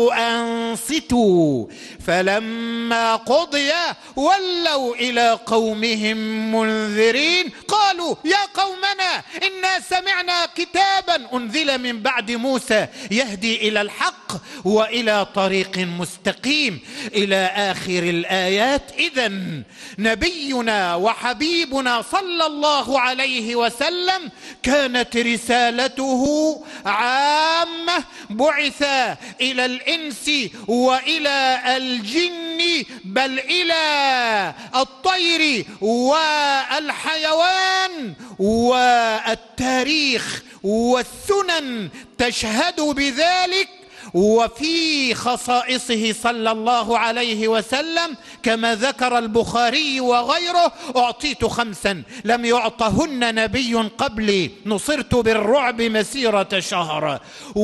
أنصتوا فلما قضي ولوا إلى قومهم منذرين قالوا يا قومنا إنا سمعنا كتابا أنزل من بعد موسى يهدي إلى الحق وإلى طريق مستقيم إلى آخر الآيات. إذن نبينا وحبيبنا صلى الله عليه وسلم كانت رسالته عامة، بعث إلى الإنس وإلى الجن بل إلى الطير والحيوان، والتاريخ والسنن تشهد بذلك. وفي خصائصه صلى الله عليه وسلم كما ذكر البخاري وغيره: أعطيت 5 لم يعطهن نبي قبلي، نصرت بالرعب مسيرة شهر،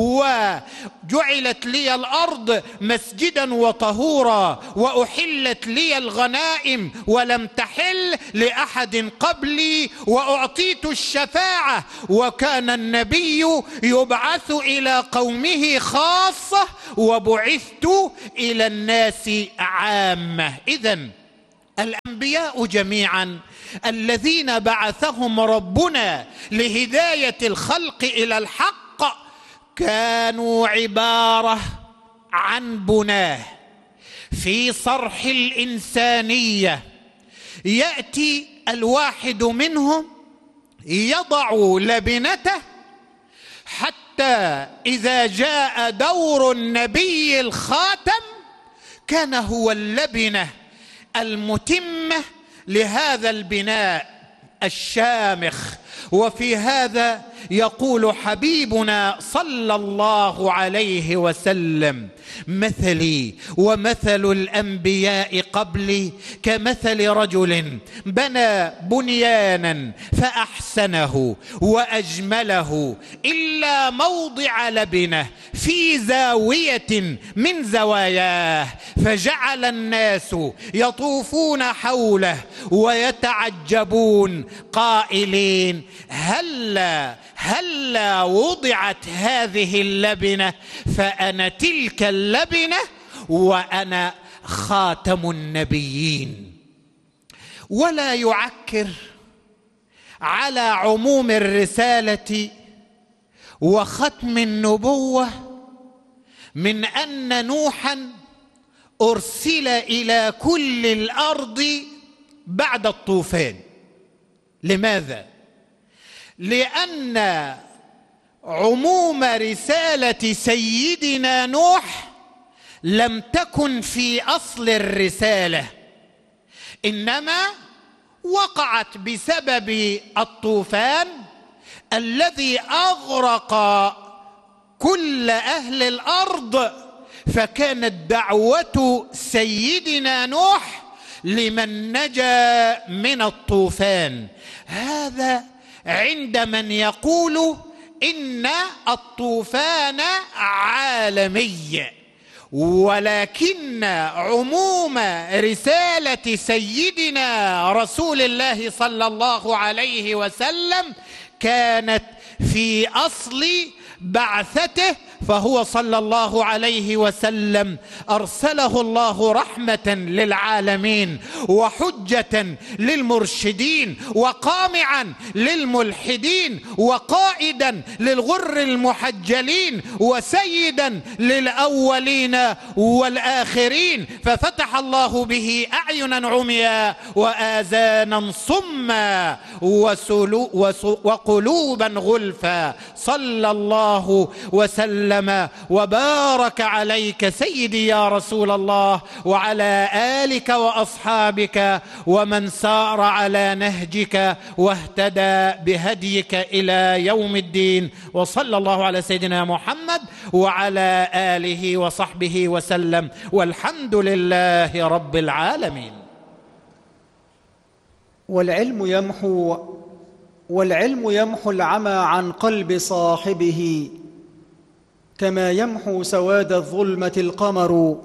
وجعلت لي الأرض مسجدا وطهورا، وأحلت لي الغنائم ولم تحل لأحد قبلي، وأعطيت الشفاعة. وكان النبي يبعث إلى قومه خاصة وبعثت إلى الناس عامة. إذن الأنبياء جميعا الذين بعثهم ربنا لهداية الخلق إلى الحق كانوا عبارة عن بناه في صرح الإنسانية. يأتي الواحد منهم يضع لبنته حتى إذا جاء دور النبي الخاتم كان هو اللبنة المتمة لهذا البناء الشامخ. وفي هذا يقول حبيبنا صلى الله عليه وسلم: مثلي ومثل الأنبياء قبلي كمثل رجل بنى بنيانا فأحسنه وأجمله إلا موضع لبنة في زاوية من زواياه، فجعل الناس يطوفون حوله ويتعجبون قائلين: هلا وضعت هذه اللبنة؟ فأنا تلك اللبنة وأنا خاتم النبيين. ولا يعكر على عموم الرسالة وختم النبوة من أن نوحا أرسل إلى كل الأرض بعد الطوفان. لماذا؟ لأن عموم رسالة سيدنا نوح لم تكن في أصل الرسالة، إنما وقعت بسبب الطوفان الذي أغرق كل أهل الأرض. فكانت دعوة سيدنا نوح لمن نجا من الطوفان. هذا عند من يقول إن الطوفان عالمي، ولكن عموم رسالة سيدنا رسول الله صلى الله عليه وسلم كانت في أصل بعثته. فهو صلى الله عليه وسلم أرسله الله رحمة للعالمين وحجة للمرشدين وقامعا للملحدين وقائدا للغر المحجلين وسيدا للأولين والآخرين. ففتح الله به أعينا عميا وآذانا صما وقلوبا غلفا. صلى الله وسلم وبارك عليك سيدي يا رسول الله وعلى آلك وأصحابك ومن سار على نهجك واهتدى بهديك إلى يوم الدين. وصلى الله على سيدنا محمد وعلى آله وصحبه وسلم، والحمد لله رب العالمين. والعلم يمحو العمى عن قلب صاحبه كما يمحو سواد الظلمة القمر.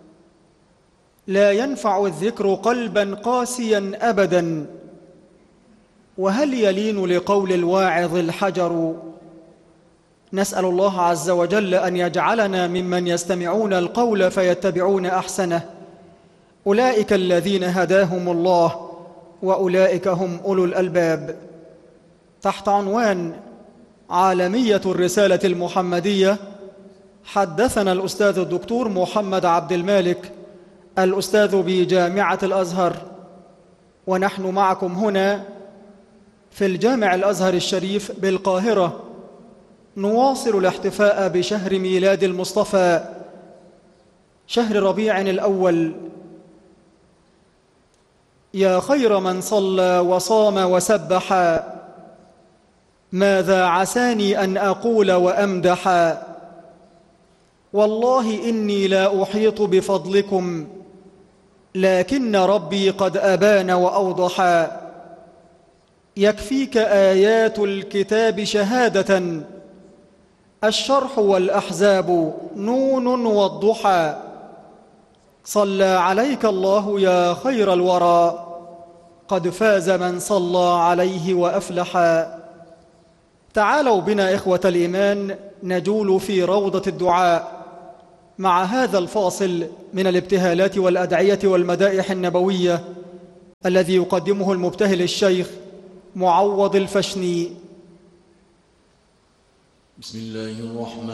لا ينفع الذكر قلبا قاسيا أبدا، وهل يلين لقول الواعظ الحجر؟ نسأل الله عز وجل أن يجعلنا ممن يستمعون القول فيتبعون أحسنه. أولئك الذين هداهم الله وأولئك هم أولو الألباب. تحت عنوان عالمية الرسالة المحمدية حدثنا الأستاذ الدكتور محمد عبد المالك الأستاذ بجامعة الأزهر، ونحن معكم هنا في الجامع الأزهر الشريف بالقاهرة نواصل الاحتفاء بشهر ميلاد المصطفى، شهر ربيع الأول. يا خير من صلى وصام وسبح، ماذا عساني أن أقول وأمدح، والله إني لا أحيط بفضلكم لكن ربي قد أبان وأوضح. يكفيك آيات الكتاب شهادة، الشرح والأحزاب نون والضحى. صلى عليك الله يا خير الورى، قد فاز من صلى عليه وأفلح. تعالوا بنا إخوة الإيمان نجول في روضة الدعاء مع هذا الفاصل من الابتهالات والأدعية والمدائح النبوية الذي يقدمه المبتهل الشيخ معوض الفشني. بسم الله الرحمن